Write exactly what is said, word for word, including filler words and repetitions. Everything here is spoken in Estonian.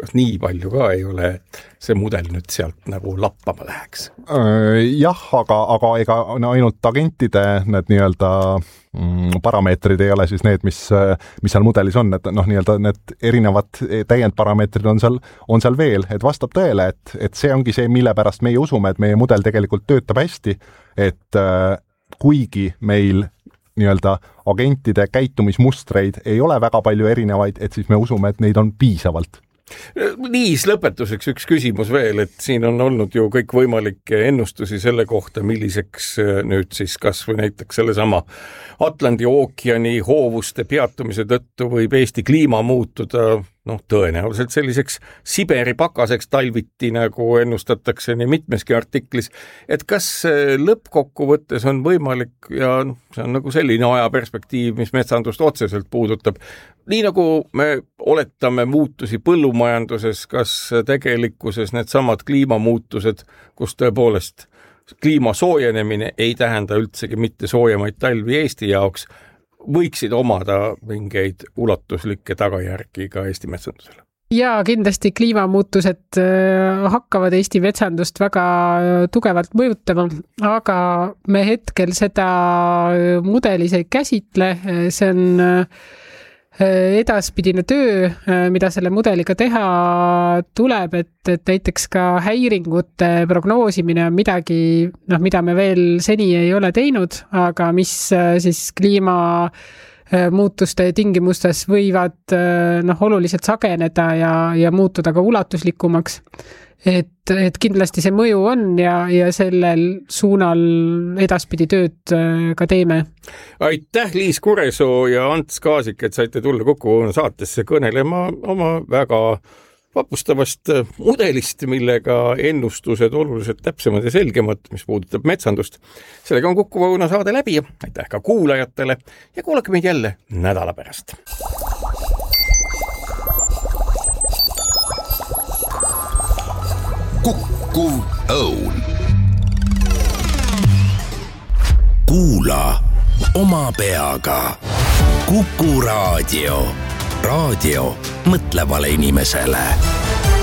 kas nii palju ka ei ole, et see mudel nüüd sealt nagu lappama läheks? Jah, aga, aga ega no, ainult agentide need nii-öelda mm, parameetrid ei ole siis need, mis, mis seal mudelis on, et noh, nii-öelda need erinevad täiendparameetrid on seal, on seal veel, et vastab tõele, et, et see ongi see, mille pärast meie usume, et meie mudel tegelikult töötab hästi, et äh, kuigi meil nii-öelda agentide käitumismustreid ei ole väga palju erinevaid, et siis me usume, et neid on piisavalt. Liis, lõpetuseks üks küsimus veel, et siin on olnud ju kõik võimalikke ennustusi selle kohta, milliseks nüüd siis kas või näiteks sellesama Atlandi ookeani hoovuste peatumise tõttu võib Eesti kliima muutuda noh, tõenäoliselt selliseks Siberi pakaseks talviti, nagu ennustatakse nii mitmeski artiklis, et kas lõppkokkuvõttes on võimalik ja noh, see on nagu selline ajaperspektiiv, mis metsandust otseselt puudutab, nii nagu me oletame muutusi põllumajanduses, kas tegelikkuses need samad kliimamuutused, kus tõepoolest kliima soojenemine ei tähenda üldsegi mitte soojemaid talvi Eesti jaoks, võiksid omada mingeid ulatuslikke tagajärgi ka Eesti metsandusele? Ja kindlasti kliimamuutused hakkavad Eesti metsandust väga tugevalt mõjutama, aga me hetkel seda mudelis ei käsitle, see on edaspidine töö, mida selle mudeliga teha tuleb, et, et näiteks ka häiringute prognoosimine on midagi, noh, mida me veel seni ei ole teinud, aga mis siis kliima muutuste tingimustes võivad noh, oluliselt sageneda ja, ja muutuda ka ulatuslikumaks. Et, et kindlasti see mõju on ja, ja sellel suunal edaspidi tööd ka teeme. Aitäh, Liis Kuresoo ja Ants Kaasik, et saite tulla Kuku saatesse kõnelema oma väga vapustavast mudelist, millega ennustused oluliselt täpsemad ja selgemad, mis puudutab metsandust. Sellega on Kuku saade läbi. Aitäh ka kuulajatele ja kuulake meid jälle nädala pärast. Kuku Õun. Kuula oma peaga. Kuku raadio. Raadio mõtlevale inimesele.